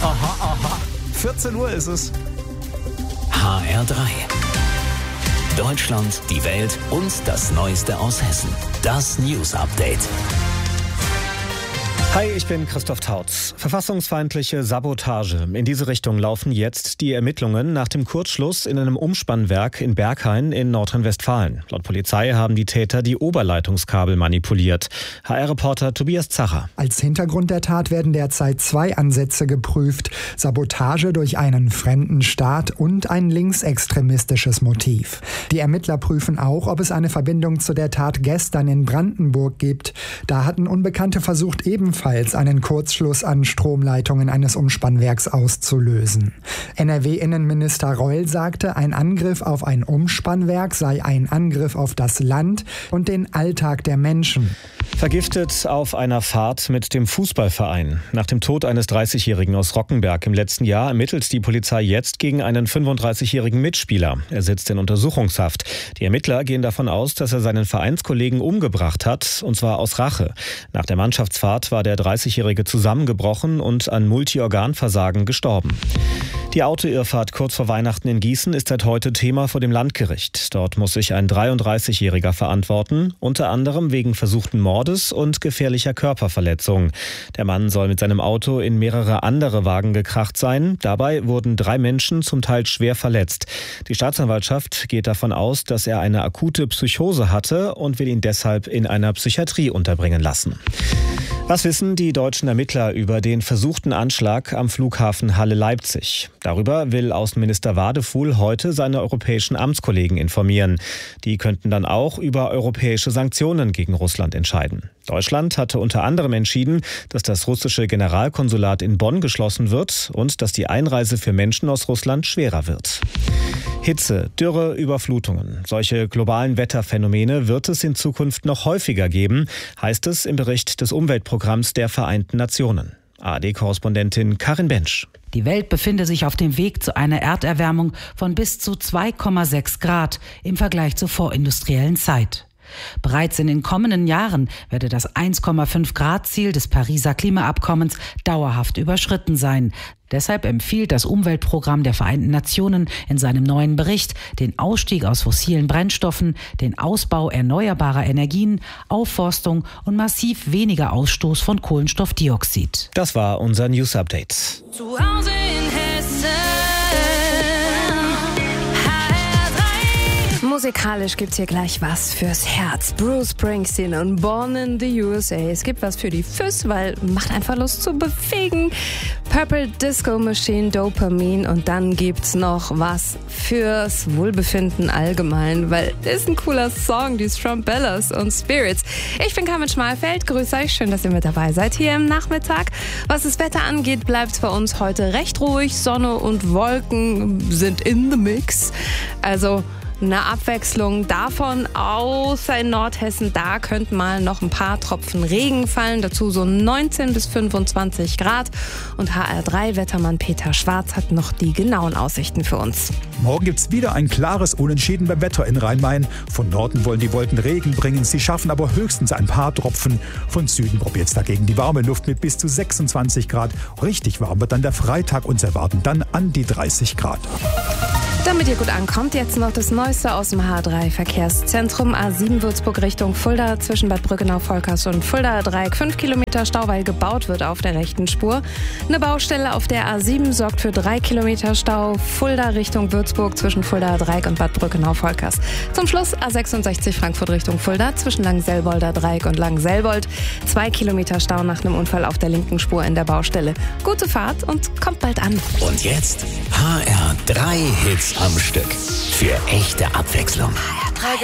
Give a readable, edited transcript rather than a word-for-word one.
Aha. 14 Uhr ist es. HR3. Deutschland, die Welt und das Neueste aus Hessen. Das News Update. Hi, ich bin Christoph Tautz. Verfassungsfeindliche Sabotage. In diese Richtung laufen jetzt die Ermittlungen nach dem Kurzschluss in einem Umspannwerk in Berghain in Nordrhein-Westfalen. Laut Polizei haben die Täter die Oberleitungskabel manipuliert. HR-Reporter Tobias Zacher. Als Hintergrund der Tat werden derzeit 2 Ansätze geprüft. Sabotage durch einen fremden Staat und ein linksextremistisches Motiv. Die Ermittler prüfen auch, ob es eine Verbindung zu der Tat gestern in Brandenburg gibt. Da hatten Unbekannte versucht, ebenfalls einen Kurzschluss an Stromleitungen eines Umspannwerks auszulösen. NRW-Innenminister Reul sagte, ein Angriff auf ein Umspannwerk sei ein Angriff auf das Land und den Alltag der Menschen. Vergiftet auf einer Fahrt mit dem Fußballverein. Nach dem Tod eines 30-Jährigen aus Rockenberg im letzten Jahr ermittelt die Polizei jetzt gegen einen 35-jährigen Mitspieler. Er sitzt in Untersuchungshaft. Die Ermittler gehen davon aus, dass er seinen Vereinskollegen umgebracht hat, und zwar aus Rache. Nach der Mannschaftsfahrt war der 30-Jährige zusammengebrochen und an Multiorganversagen gestorben. Die Autoirrfahrt kurz vor Weihnachten in Gießen ist seit heute Thema vor dem Landgericht. Dort muss sich ein 33-Jähriger verantworten, unter anderem wegen versuchten Mordes und gefährlicher Körperverletzung. Der Mann soll mit seinem Auto in mehrere andere Wagen gekracht sein. Dabei wurden 3 Menschen zum Teil schwer verletzt. Die Staatsanwaltschaft geht davon aus, dass er eine akute Psychose hatte und will ihn deshalb in einer Psychiatrie unterbringen lassen. Was wissen die deutschen Ermittler über den versuchten Anschlag am Flughafen Halle-Leipzig? Darüber will Außenminister Wadefuhl heute seine europäischen Amtskollegen informieren. Die könnten dann auch über europäische Sanktionen gegen Russland entscheiden. Deutschland hatte unter anderem entschieden, dass das russische Generalkonsulat in Bonn geschlossen wird und dass die Einreise für Menschen aus Russland schwerer wird. Hitze, Dürre, Überflutungen. Solche globalen Wetterphänomene wird es in Zukunft noch häufiger geben, heißt es im Bericht des Umweltprogramms der Vereinten Nationen. ARD-Korrespondentin Karin Bensch. Die Welt befinde sich auf dem Weg zu einer Erderwärmung von bis zu 2,6 Grad im Vergleich zur vorindustriellen Zeit. Bereits in den kommenden Jahren werde das 1,5 Grad Ziel des Pariser Klimaabkommens dauerhaft überschritten sein. Deshalb empfiehlt das Umweltprogramm der Vereinten Nationen in seinem neuen Bericht den Ausstieg aus fossilen Brennstoffen, den Ausbau erneuerbarer Energien, Aufforstung und massiv weniger Ausstoß von Kohlenstoffdioxid. Das war unser News Update. Zu Hause in Hessen. Musikalisch gibt's hier gleich was fürs Herz. Bruce Springsteen und Born in the USA. Es gibt was für die Füße, weil macht einfach Lust zu bewegen. Purple Disco Machine, Dopamine, und dann gibt's noch was fürs Wohlbefinden allgemein, weil das ist ein cooler Song, die Strumbellas und Spirits. Ich bin Carmen Schmalfeld, grüße euch, schön, dass ihr mit dabei seid hier im Nachmittag. Was das Wetter angeht, bleibt's bei uns heute recht ruhig. Sonne und Wolken sind in the mix. Also eine Abwechslung davon, außer in Nordhessen, da könnten mal noch ein paar Tropfen Regen fallen, dazu so 19 bis 25 Grad. Und HR3-Wettermann Peter Schwarz hat noch die genauen Aussichten für uns. Morgen gibt's wieder ein klares Unentschieden beim Wetter in Rhein-Main. Von Norden wollen die Wolken Regen bringen, sie schaffen aber höchstens ein paar Tropfen. Von Süden probiert's dagegen die warme Luft mit bis zu 26 Grad. Richtig warm wird dann der Freitag, uns erwarten dann an die 30 Grad. Damit ihr gut ankommt, jetzt noch das Neueste aus dem H3-Verkehrszentrum. A7 Würzburg Richtung Fulda zwischen Bad Brückenau-Volkers und Fulda-Dreieck. 5 Kilometer Stau, weil gebaut wird auf der rechten Spur. Eine Baustelle auf der A7 sorgt für 3 Kilometer Stau. Fulda Richtung Würzburg zwischen Fulda-Dreieck und Bad Brückenau-Volkers. Zum Schluss A66 Frankfurt Richtung Fulda zwischen Langselbolder Dreieck und Langselbold. 2 Kilometer Stau nach einem Unfall auf der linken Spur in der Baustelle. Gute Fahrt und kommt bald an. Und jetzt HR3 Hits am Stück. Für echte Abwechslung.